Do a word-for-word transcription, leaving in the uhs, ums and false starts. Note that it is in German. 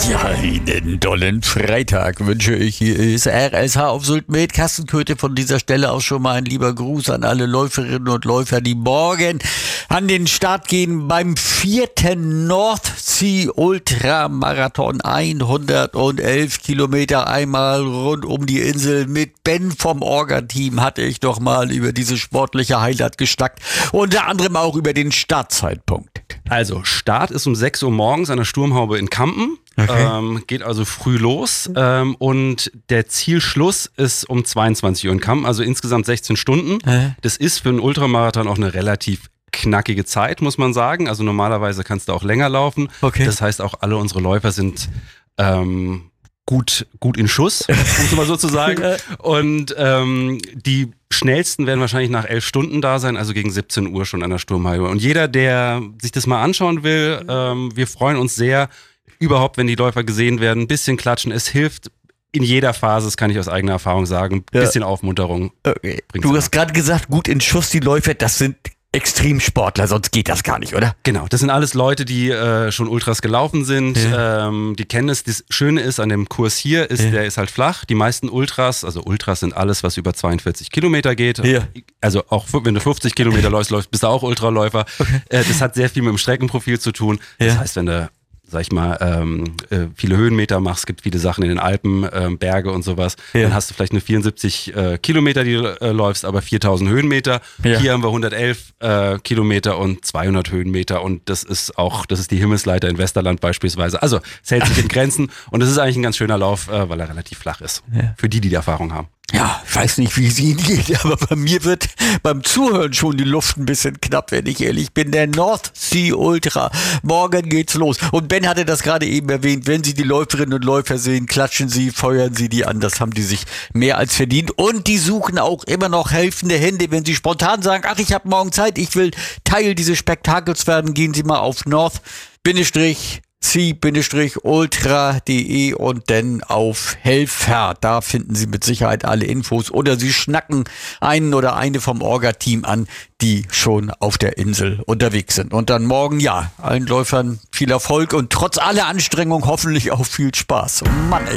Ja, einen tollen Freitag wünsche ich. Hier ist R S H auf Sylt mit Carsten Köthe. Von dieser Stelle aus schon mal ein lieber Gruß an alle Läuferinnen und Läufer, die morgen an den Start gehen beim vierten North Sea Ultramarathon. hundertelf Kilometer einmal rund um die Insel. Mit Ben vom Orga-Team hatte ich doch mal über diese sportliche Highlight geschnackt. Unter anderem auch über den Startzeitpunkt. Also Start ist um sechs Uhr morgens an der Sturmhaube in Kampen. Okay. Ähm, geht also früh los ähm, und der Zielschluss ist um zweiundzwanzig Uhr in Kampen, also insgesamt sechzehn Stunden. Äh. Das ist für einen Ultramarathon auch eine relativ knackige Zeit, muss man sagen. Also normalerweise kannst du auch länger laufen. Okay. Das heißt, auch alle unsere Läufer sind ähm, gut, gut in Schuss, um es mal so zu sagen. Und ähm, die schnellsten werden wahrscheinlich nach elf Stunden da sein, also gegen siebzehn Uhr schon an der Sturmhaube. Und jeder, der sich das mal anschauen will, ähm, wir freuen uns sehr, überhaupt, wenn die Läufer gesehen werden, ein bisschen klatschen. Es hilft in jeder Phase, das kann ich aus eigener Erfahrung sagen, ein bisschen ja. Aufmunterung. Okay. Du hast gerade gesagt, gut in Schuss die Läufer, das sind Extremsportler, sonst geht das gar nicht, oder? Genau, das sind alles Leute, die äh, schon Ultras gelaufen sind, ja. ähm, die kennen es. Das Schöne ist an dem Kurs hier, ist, ja. der ist halt flach. Die meisten Ultras, also Ultras sind alles, was über zweiundvierzig Kilometer geht. Ja. Also auch wenn du fünfzig Kilometer läufst, läufst, bist du auch Ultraläufer. Okay. Äh, das hat sehr viel mit dem Streckenprofil zu tun. Ja. Das heißt, wenn du sag ich mal, ähm, äh, viele Höhenmeter machst, es gibt viele Sachen in den Alpen, ähm, Berge und sowas, ja. dann hast du vielleicht nur vierundsiebzig äh, Kilometer, die du äh, läufst, aber viertausend Höhenmeter. Ja. Hier haben wir hundertelf äh, Kilometer und zweihundert Höhenmeter und das ist auch, das ist die Himmelsleiter in Westerland beispielsweise. Also es hält sich in Grenzen und es ist eigentlich ein ganz schöner Lauf, äh, weil er relativ flach ist, ja. für die, die die Erfahrung haben. Ja, ich weiß nicht, wie es Ihnen geht, aber bei mir wird beim Zuhören schon die Luft ein bisschen knapp, wenn ich ehrlich bin. Der North Sea Ultra. Morgen geht's los. Und Ben hatte das gerade eben erwähnt. Wenn Sie die Läuferinnen und Läufer sehen, klatschen Sie, feuern Sie die an. Das haben die sich mehr als verdient. Und die suchen auch immer noch helfende Hände. Wenn Sie spontan sagen, ach, ich habe morgen Zeit, ich will Teil dieses Spektakels werden, gehen Sie mal auf north sea ultra punkt de und dann auf Helfer. Da finden Sie mit Sicherheit alle Infos. Oder Sie schnacken einen oder eine vom Orga-Team an, die schon auf der Insel unterwegs sind. Und dann morgen, ja, allen Läufern viel Erfolg und trotz aller Anstrengung hoffentlich auch viel Spaß. Mann, ey.